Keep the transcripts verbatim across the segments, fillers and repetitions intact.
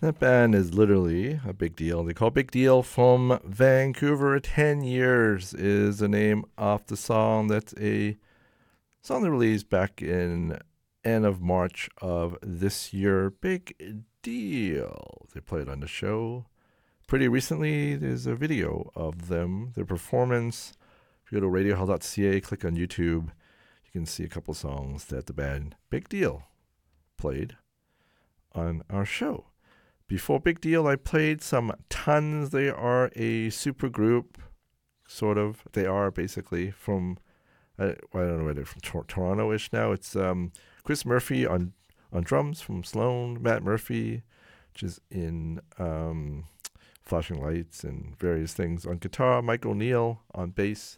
That band is literally a big deal. They call Big Deal from Vancouver. ten years is the name of the song. That's a song they released back in end of March of this year. Big deal. They played on the show pretty recently. There's a video of them, their performance. If you go to radio hall dot c a, click on YouTube, you can see a couple songs that the band Big Deal played on our show. Before Big Deal, I played some Tons. They are a super group, sort of. They are basically from, I, I don't know where they're from, Tor- Toronto-ish now. It's um, Chris Murphy on, on drums from Sloan, Matt Murphy, which is in um, Flashing Lights and various things, on guitar, Mike O'Neill on bass,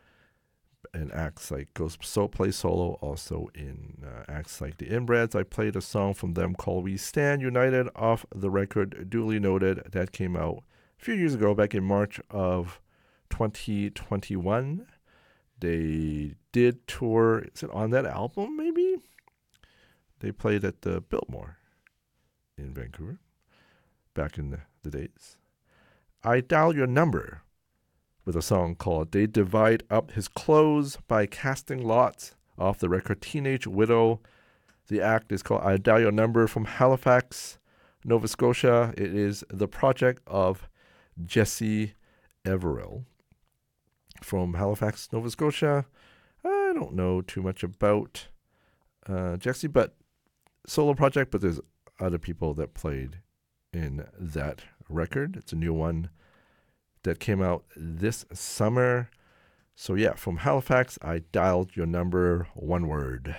and acts like goes so play solo also in uh, acts like the Inbreds. I played a song from them called We Stand United off the record Duly Noted that came out a few years ago, back in March of twenty twenty-one. They did tour, is it on that album maybe? They played at the Biltmore in Vancouver back in the, the days. I Dial Your Number with a song called They Divide Up His Clothes by Casting Lots off the record Teenage Widow. The act is called I Dial Your Number from Halifax, Nova Scotia. It is the project of Jesse Everill from Halifax, Nova Scotia. I don't know too much about uh, Jesse, but solo project, but there's other people that played in that record. It's a new one that came out this summer. So yeah, from Halifax, I Dialed Your Number, one word.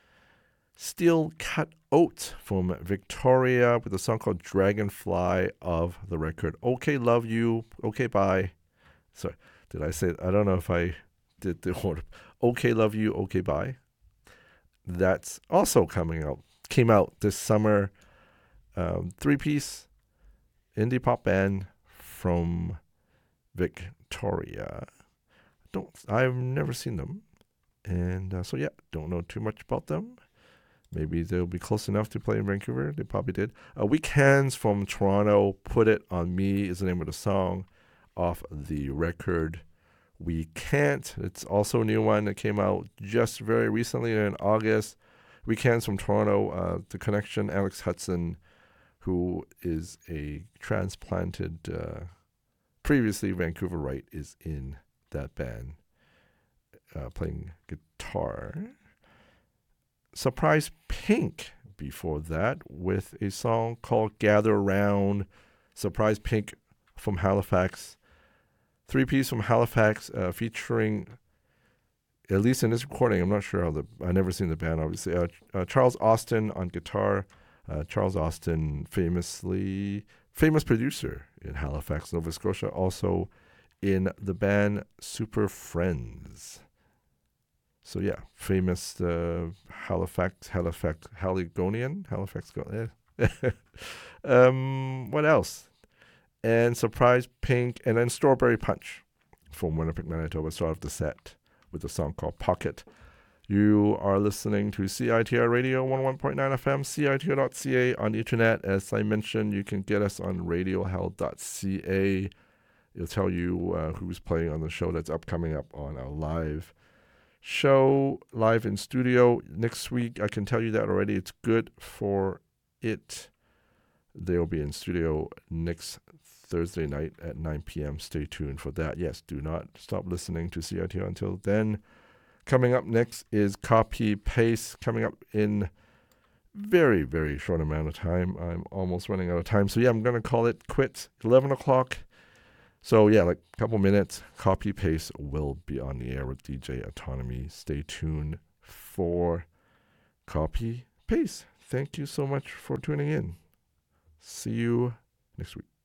Steel Cut Oat from Victoria with a song called Dragonfly of the record Okay Love You, Okay Bye. Sorry, did I say, I don't know if I did the order. Okay Love You, Okay Bye. That's also coming out, came out this summer. Um, three-piece indie pop band from Victoria. Don't I've never seen them, and uh, so yeah, don't know too much about them. Maybe they'll be close enough to play in Vancouver. They probably did. Uh, Weekends from Toronto. Put It On Me is the name of the song off the record We Can't. It's also a new one that came out just very recently in August. Weekends from Toronto. Uh, the Connection, Alex Hudson, who is a transplanted. Uh, Previously, Vancouver Wright is in that band, uh, playing guitar. Surprise Pink before that with a song called Gather Round. Surprise Pink from Halifax. Three-piece from Halifax uh, featuring, at least in this recording, I'm not sure how the, I've never seen the band obviously, uh, uh, Charles Austin on guitar. Uh, Charles Austin, famously famous producer in Halifax, Nova Scotia, also in the band Super Friends. So yeah, famous uh, Halifax, Halifax, Haligonian, Halifax. Eh. um, what else? And Surprise Pink, and then Strawberry Punch from Winnipeg, Manitoba, start off the set with a song called Pocket. You are listening to C I T R Radio one oh one point nine F M, C I T R dot C A on the internet. As I mentioned, you can get us on radio hall dot c a. It'll tell you uh, who's playing on the show that's upcoming up on our live show, live in studio next week. I can tell you that already. It's good for it. They'll be in studio next Thursday night at nine p.m. Stay tuned for that. Yes, do not stop listening to C I T R until then. Coming up next is Copy Paste, coming up in very, very short amount of time. I'm almost running out of time. So yeah, I'm going to call it quits. eleven o'clock. So yeah, like a couple minutes. Copy Paste will be on the air with D J Autonomy. Stay tuned for Copy Paste. Thank you so much for tuning in. See you next week.